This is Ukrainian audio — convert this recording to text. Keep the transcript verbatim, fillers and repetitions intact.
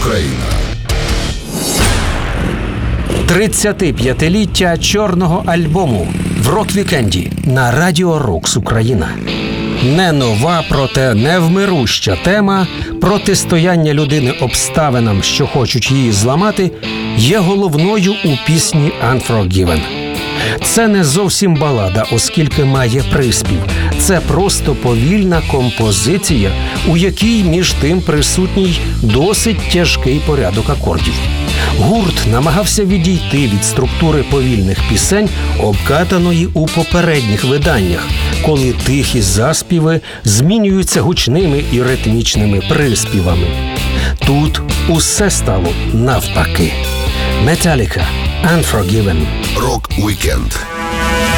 Україна. тридцятип'ятиліття чорного альбому в рок-вікенді на Радіо Рокс Україна. Не нова, проте невмируща тема протистояння людини обставинам, що хочуть її зламати, є головною у пісні «Unforgiven». Це не зовсім балада, оскільки має приспів. Це просто повільна композиція, у якій між тим присутній досить тяжкий порядок акордів. Гурт намагався відійти від структури повільних пісень, обкатаної у попередніх виданнях, коли тихі заспіви змінюються гучними і ритмічними приспівами. Тут усе стало навпаки. Metallica, Unforgiven. Рок-вікенд.